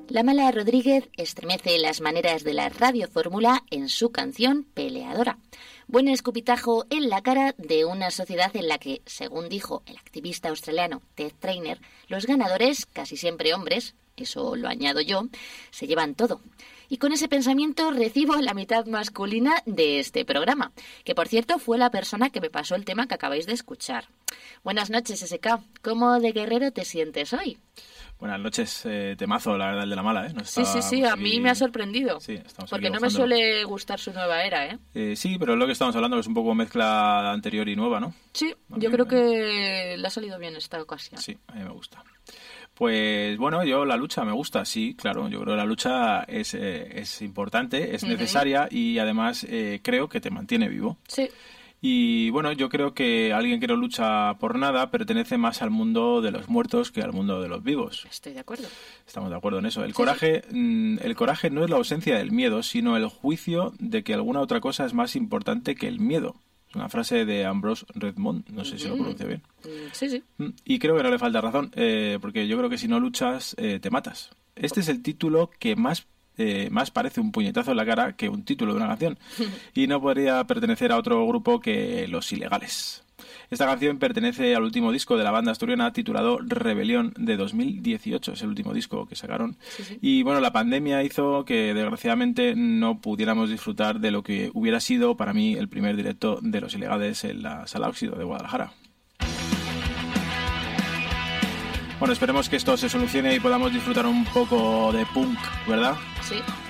La Mala Rodríguez estremece las maneras de la radiofórmula en su canción Peleadora. Buen escupitajo en la cara de una sociedad en la que, según dijo el activista australiano Ted Trainer, los ganadores, casi siempre hombres, eso lo añado yo, se llevan todo. Y con ese pensamiento recibo la mitad masculina de este programa, que por cierto fue la persona que me pasó el tema que acabáis de escuchar. Buenas noches, SK. ¿Cómo de guerrero te sientes hoy? Buenas noches, temazo, la verdad, el de La Mala, ¿eh? Sí, a mí me ha sorprendido. Sí, estamos porque no me suele gustar su nueva era, ¿eh? Sí, pero es lo que estamos hablando, que es un poco mezcla anterior y nueva, ¿no? Sí, yo creo que le ha salido bien esta ocasión. Sí, a mí me gusta. Pues bueno, la lucha me gusta, sí, claro. Yo creo que la lucha es importante, es necesaria y además creo que te mantiene vivo. Sí. Y bueno, yo creo que alguien que no lucha por nada pertenece más al mundo de los muertos que al mundo de los vivos. Estoy de acuerdo. Estamos de acuerdo en eso. El coraje no es la ausencia del miedo, sino el juicio de que alguna otra cosa es más importante que el miedo. Es una frase de Ambrose Redmond, no sé si lo pronuncio bien. Sí. Y creo que no le falta razón, porque yo creo que si no luchas, te matas. Este es el título que más parece un puñetazo en la cara que un título de una canción, y no podría pertenecer a otro grupo que Los Ilegales. Esta canción pertenece al último disco de la banda asturiana titulado Rebelión de 2018, es el último disco que sacaron. Sí. Y bueno, la pandemia hizo que desgraciadamente no pudiéramos disfrutar de lo que hubiera sido para mí el primer directo de Los Ilegales en la Sala Óxido de Guadalajara. Bueno, esperemos que esto se solucione y podamos disfrutar un poco de punk, ¿verdad? Sí.